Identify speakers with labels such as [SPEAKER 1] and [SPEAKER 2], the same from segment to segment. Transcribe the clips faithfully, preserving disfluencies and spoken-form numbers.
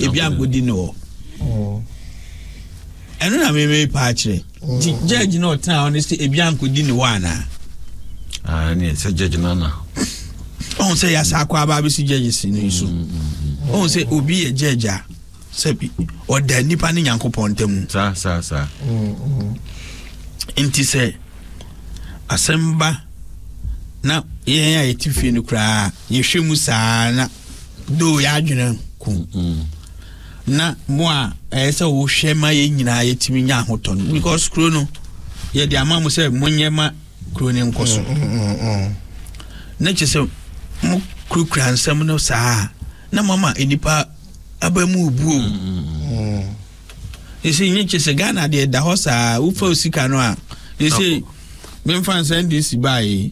[SPEAKER 1] ebi ankodi no oh eno na me me pa kire judge no tan honestly ebi ankodi ni wa na
[SPEAKER 2] ah ni se judge na na
[SPEAKER 1] on say ya sakwa ba bi si judge si no so on say obi e judge a sebi o da nipa ni Nyankopon tem
[SPEAKER 2] sa sa sa
[SPEAKER 1] mm enti say asemba na ye ya etifie no kra ye hwemu saa na do ya adwene ku na mo a ese wo hwe ma ye nyina ye timi nya ahoto no because kro no ye de ama mo say monyema kro ne nkoso na che se mo kru kra nsam no saa na mama enipa abamu buo mm ese nye che se Ghana de da ho saa wo fa osika no a ese me fan send this buy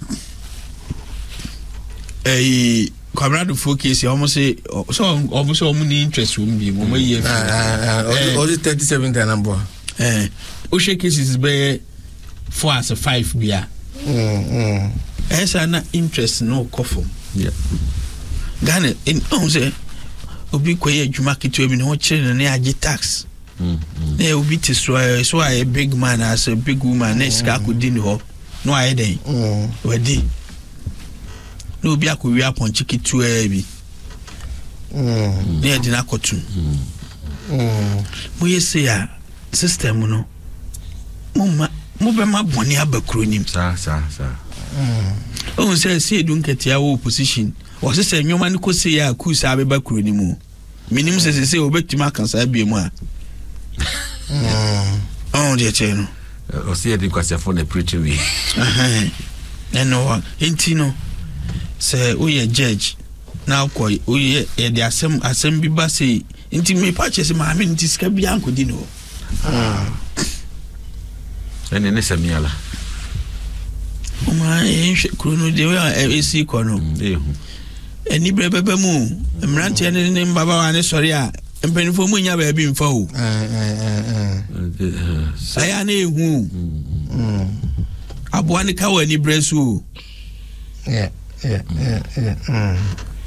[SPEAKER 1] eh Comrade focus almost say so almost all money interest will be mo year
[SPEAKER 3] ah all the thirty-seven number
[SPEAKER 1] eh o share cases be four as a five bia mm mm esa na interest no kofo
[SPEAKER 2] yeah
[SPEAKER 1] Ghana in on say obi koye adwuma keto bi no kire ne agi tax mm eh obi ti so so a big man as a big woman next ka ko di ni ho no aye den mm wadi no bi akowi aponchi kitu e bi mm ne edi na kotu mm mo yese ya system no mo ma mo be ma boni abakro nim
[SPEAKER 2] sa sa sa
[SPEAKER 1] mm o se se edu nketia wo opposition o se se nyoma ni ko se ya ku sa be bakro nim minim se se se obetima kan sa bi mu a mm on je cheno
[SPEAKER 2] o se edi kwase for the preacher we
[SPEAKER 1] eh eh no enti no say oye judge now koy oye e de asem asem bi ba say nti me purchase ma me nti sika bi ankodi no ah
[SPEAKER 2] ene ne samiala
[SPEAKER 1] o ma e krono de we e si ko no
[SPEAKER 2] ehu
[SPEAKER 1] eni brebebe mu mrante ne ne mbaba wa ne sori a mpenifo mu nya ba bi mfa o eh eh eh aya na ehu mm abo ani ka wa ni bresu
[SPEAKER 3] yeah yeah yeah yeah mm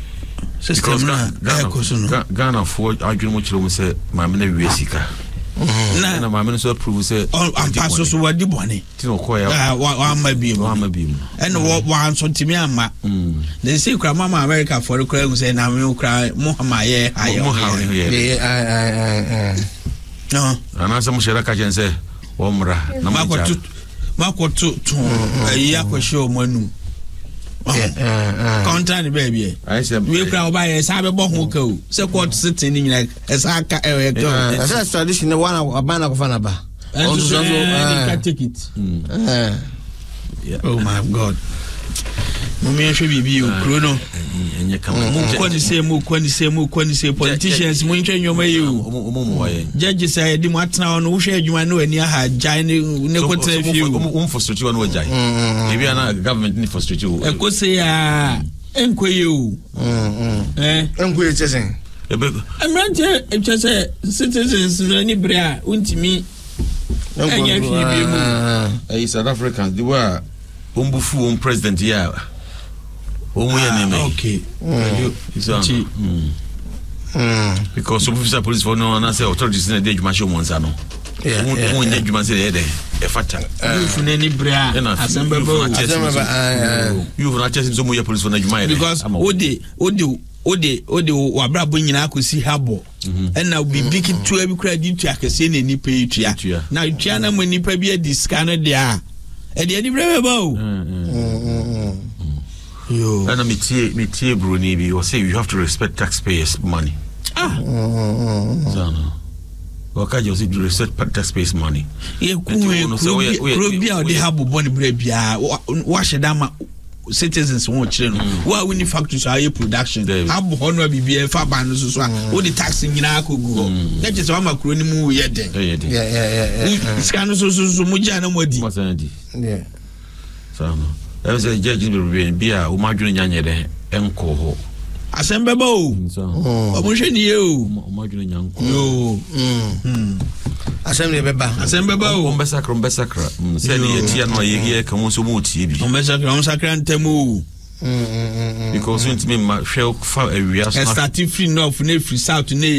[SPEAKER 1] system na
[SPEAKER 2] Ghana Ghana for adwene mo kire mo se ma me na wi sika na na ma me so approve se
[SPEAKER 1] on passo so wadi bone
[SPEAKER 2] ti no ko ya
[SPEAKER 1] wa wa ma bi
[SPEAKER 2] wa ma bi
[SPEAKER 1] and wa anso timi ama mm they say kra mama America for kra mu say na me kra Muhammad ye ayo
[SPEAKER 2] mo ha ye
[SPEAKER 3] ai ai ai
[SPEAKER 1] no
[SPEAKER 2] ana sa mo shera ka jen se wo mra na ma
[SPEAKER 1] ko mako to to ayi akwhye o manu eh eh counter ni baby
[SPEAKER 2] I say
[SPEAKER 1] we kra oba ye sa be bo ho ka o se court sitting ni nyina esa ka e go
[SPEAKER 3] esa tradition one abana ko fana ba
[SPEAKER 1] on so can take it eh oh my god mo me hwe bibi o kro no
[SPEAKER 2] enye kama
[SPEAKER 1] mo ko ni se mo ko ni se mo ko ni se politicians mo ntwe nyoma yi o
[SPEAKER 2] mo mo waye
[SPEAKER 1] judge say di mo atena ono wo hwe adwuma no ani aha jai ne ne ko tena fi o
[SPEAKER 2] mo frustrate one jai e bia na government ni frustrate o
[SPEAKER 1] e ko se ya enkoye o eh
[SPEAKER 3] enkoye chesen
[SPEAKER 2] e be
[SPEAKER 1] amrante e chese citizens no ni bra untimi enye fi bi mu
[SPEAKER 2] eh South Africans the way ombufu on president ya omu ya neme
[SPEAKER 1] okay
[SPEAKER 2] so mm because some officer police for no na say authorities na dey juma show monsa no yeah omu dey juma say dey e fata
[SPEAKER 1] you fu na ni bra asembe bo
[SPEAKER 2] you fu na chase so mu ya police for na juma
[SPEAKER 1] because ode ode ode ode wa bra bo nyina akosi habo na bibi kitu abi kura di tu akese na ni pe tua na tua na mo ni pa bi adi scan no dia e de ni bra ba o yo
[SPEAKER 2] and me tie me tie bro ni bi o say you have to respect taxpayers money
[SPEAKER 1] ah
[SPEAKER 2] so no waka just you respect taxpayers money
[SPEAKER 1] e ku e ku bia o de habo bo ni bra bia wa sheda ma citizens won chire no wa wini factories aye production habo hono bibia fa ban no so so o de tax nyina akogu ho na je se wa makro ni mu ye den
[SPEAKER 3] yeah yeah yeah
[SPEAKER 1] scan so so so mu ja na modi
[SPEAKER 2] yeah so no I was a judge in Bia, Umadun Yanyede, Enko ho.
[SPEAKER 1] Assemble bow. Oh, Motion you,
[SPEAKER 2] Umadun Yanko.
[SPEAKER 1] No,
[SPEAKER 3] Assembly Beba,
[SPEAKER 1] Assemble bow,
[SPEAKER 2] Umbasacra, Umbasacra, Sally, Tiano, ye come on so much.
[SPEAKER 1] Umbasacra, Umbasacra, Temu.
[SPEAKER 2] Because when to me, my shell far a real
[SPEAKER 1] starting free north, free south,